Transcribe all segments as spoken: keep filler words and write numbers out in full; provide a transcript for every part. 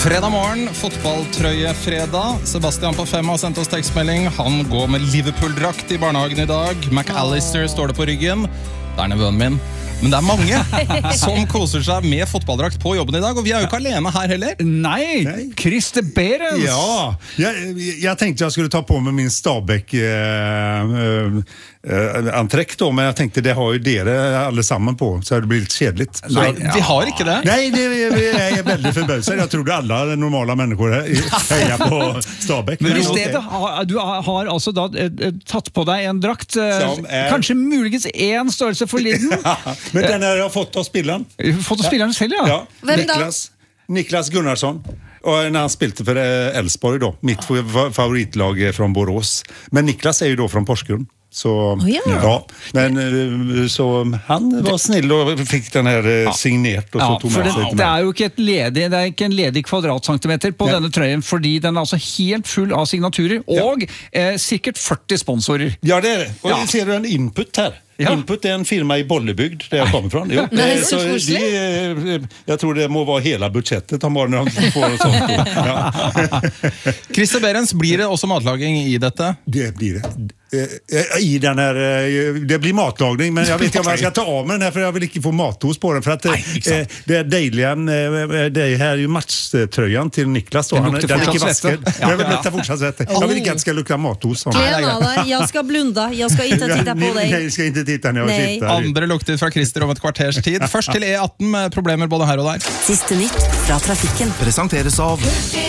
Fredag morgen, fotballtrøyefredag. Sebastian på fem har sendt oss tekstmelding. Han går med Liverpool-drakt i barnehagen i dag. McAllister står det på ryggen. Det er nevøen min. Men det er mange som koser seg med fotballdrakt på jobben i dag, og vi er jo ikke alene her heller. Nei, Christer Berens. Ja, jeg, jeg tenkte jeg skulle ta på meg min Stabæk eh, eh, antrekk då, men jeg tenkte det har jo dere alle sammen på, så det blir litt kjedligt. Så, Nei, vi har ikke det. Nei, det, jeg er veldig forbauset. Jeg trodde alle normale mennesker heier på Stabæk. Men i stedet, du har altså da tatt på deg en drakt, er... kanskje muligens en størrelse for liten. Men den har jeg fått av spilleren. Fått av spilleren selv, ja. Ja. Hvem da? Niklas, Niklas Gunnarsson. Og når han spilte for Elfsborg då, mitt favoritlag fra Borås. Men Niklas er jo da fra Porsgrunn. Så, oh, ja. Ja. Men så han var snill og fikk den her signert og så ja, tog med det, seg det er jo ikke, et ledig, det er ikke en ledig kvadratcentimeter på ja. denne trøyen, fordi den er altså helt full av signaturer og ja. eh, sikkert førti sponsorer. Ja, det er det. Og ja. ser du en input her? Ja. Input er en firma i Bollebygd der jeg kommer fra. Jo. Nei, så de, jeg tror det må være hele budsjettet om morgenen de får sånt. Ja. Christer Berens, blir det også matlaging i dette? Det blir det. I den her, det blir matlagning, men jeg vet ikke om jeg skal ta av med den her, for jeg vil ikke få matos på den, for at Nei, det er deilig, det her er jo matchtrøyen til Niklas, og han, den er ikke vasket. Ja, jeg vil lukta fortsatt svette. Jeg vil ikke at det skal lukta matos. Klena deg, jeg skal blunda, jeg skal ikke titta på deg. Jeg skal ikke titta når jeg sitter. Andre lukter fra Christer om et kvarters tid. Først til E atten med problemer både her og der. Siste nytt fra trafikken. Presenteres av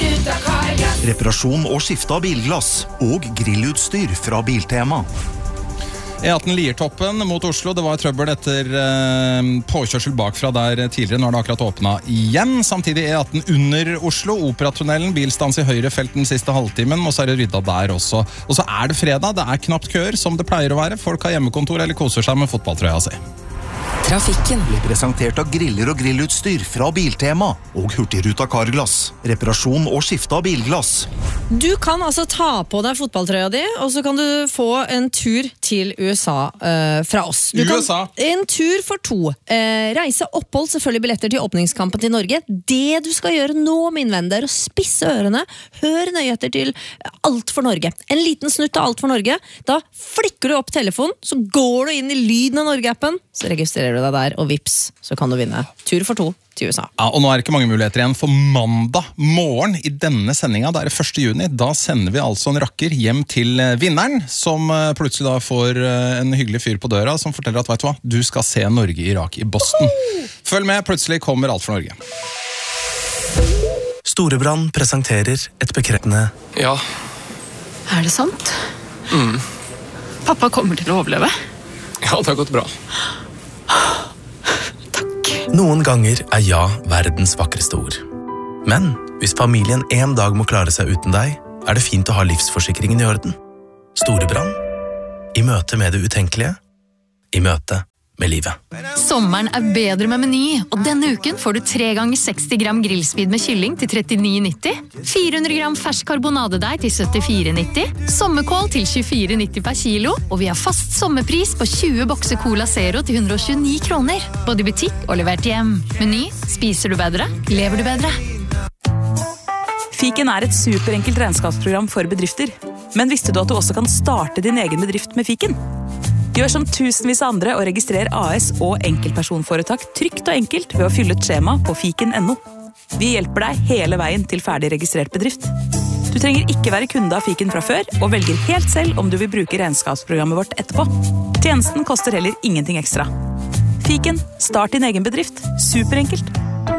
reparasjon og skifte av bilglass og grillutstyr fra Biltema. E atten Liertoppen mot Oslo. Det var trøbbel etter eh, påkjørsel bakfra der tidligere. Nå har det akkurat åpnet igjen. Samtidig E atten under Oslo, Operatunnelen, bilstans i høyre felt den siste halvtimen, og så er det rydda der også. Og så er det fredag, det er knapt køer som det pleier å være. Folk har hjemmekontor eller koser seg med fotballtrøya si. Trafikken blir presentert av griller og grillutstyr fra Biltema og Hurtigruta Carglass. Reparasjon og skifte av bilglass. Du kan altså ta på deg fotballtrøya di, og så kan du få en tur til U S A uh, fra oss. Du U S A? Kan, en tur for to. Uh, reise, opphold, selvfølgelig billetter til åpningskampen til Norge. Det du skal gjøre nå, min venn, det er å spisse ørene. Hør nøye etter til Alt for Norge. En liten snutt av Alt for Norge. Da flikker du opp telefonen, så går du inn i Lyden av Norge-appen, så registrerer du deg der, og vips, så kan du vinne tur for to til U S A. Ja, og nå er det ikke mange muligheter igjen for mandag morgen i denne sendinga. Det er første juni. Da sender vi altså en rakker hjem til vinneren, som plutselig da får en hyggelig fyr på døra, som forteller at, vet du hva, du skal se Norge-Irak i Boston. Følg med, plutselig kommer Alt for Norge. Storebrand presenterer et bekreftende Ja. Er det sant? Mm. Pappa kommer til å overleve. Ja, det har gått bra. Takk. Noen ganger er ja verdens vakreste ord. Men hvis familien en dag må klare seg uten deg, er det fint å ha livsforsikringen i orden. Storebrand. I møte med det utenkelige. I møte med livet. Sommeren er bedre med Meny, og denne uken får du tre ganger seksti gram grillspid med kylling til trettini nitti, fire hundre gram fersk karbonadedeig til syttifire nitti, sommerkål til tjuefire nitti per kilo, og vi har fast sommerpris på tjue bokser Cola Zero til hundre og tjueni kroner, både i butikk og levert hjem. Meny, spiser du bedre, lever du bedre. Fiken er et superenkelt regnskapsprogram for bedrifter. Men visste du at du også kan starte din egen bedrift med Fiken? Gjør som tusenvis av andre og registrer A S og enkeltpersonforetak trygt og enkelt ved å fylle et skjema på fiken punktum no. Vi hjelper deg hele veien til ferdig registrert bedrift. Du trenger ikke være kunde av Fiken fra før, og velger helt selv om du vil bruke regnskapsprogrammet vårt etterpå. Tjenesten koster heller ingenting ekstra. Fiken, start din egen bedrift. Superenkelt.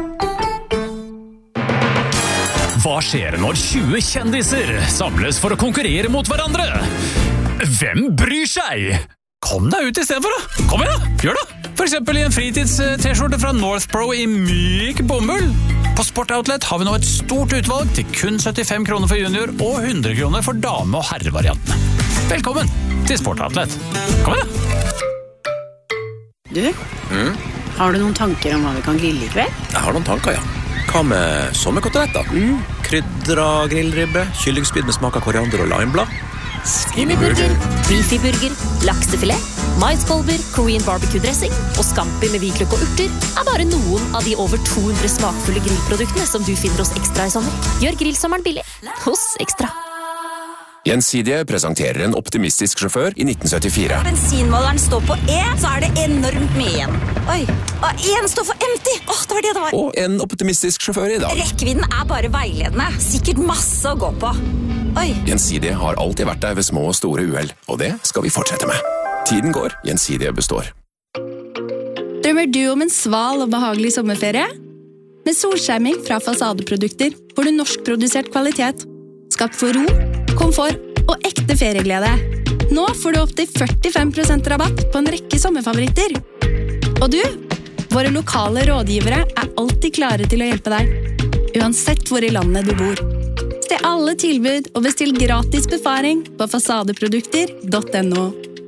Hva skjer når tjue kjendiser samles for å konkurrere mot hverandre? Hvem bryr seg? Kom deg ut i stedet for da! Kom igjen da! Gjør det! For eksempel i en fritids-t-skjorte fra Northpro i myk bomull. På Sportoutlet har vi nå et stort utvalg til kun syttifem kroner for junior og hundre kroner for dame- og herrevariantene. Velkommen til Sportoutlet. Kom igjen da! Du, Mm? har du noen tanker om hva vi kan grille i kveld? Jeg har noen tanker, ja. Hva med sommerkoteletter? Mm. Krydra grillribbe, kyllingspyd med smak av koriander og limeblad. Skinnyburger, beefyburger, laksefilet, Maiskolber, Korean barbecue dressing og scampi med hvitløk og urter er bare noen av de over to hundre smakfulle grillproduktene som du finner hos Ekstra i sommer. Gjør grillsommeren billig hos Ekstra. Gjensidige presenterer en optimistisk sjåfør i nitten syttifire. Bensinmåleren står på E, så er det enormt mye igjen. Oi, og en står for empty. Åh, det var det det var. Og en optimistisk sjåfør i dag. Rekkevidden er bare veiledende. Sikkert masse å gå på. Oi. Gjensidige har alltid vært der ved små og store uhell, og det skal vi fortsette med. Tiden går, Gjensidige består. Drømmer du om en sval og behagelig sommerferie? Med solskjerming fra Fasadeprodukter får du norskprodusert kvalitet. Skapt for ro, komfort og ekte ferieglede. Nå får du opp til førtifem prosent rabatt på en rekke sommerfavoritter. Og du, våre lokale rådgivere er alltid klare til å hjelpe deg. Uansett hvor i landet du bor. Se alle tilbud og bestill gratis befaring på fasadeprodukter punktum no.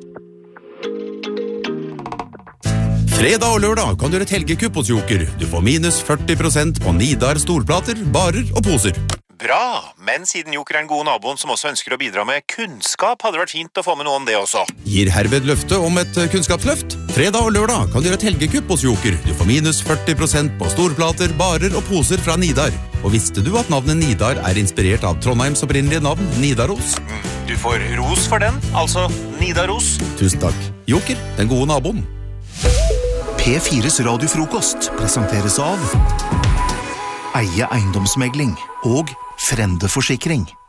Fredag og lørdag kan du gjøre et helgekupp hos Joker. Du får minus førti prosent på Nidar stolplater, barer og poser. Bra, men siden Joker er den gode naboen som også ønsker å bidra med kunnskap, hadde det vært fint å få med noe om det også. Gir herved løfte om et kunnskapsløft. Fredag og lørdag kan du gjøre et helgekupp hos Joker. Du får minus førti prosent på storplater, barer og poser fra Nidar. Og visste du at navnet Nidar er inspirert av Trondheims opprinnelige navn, Nidaros? Du får ros for den, altså Nidaros. Tusen takk. Joker, den gode naboen. P fires radiofrokost presenteres av Eie eiendomsmegling og Frende Forsikring.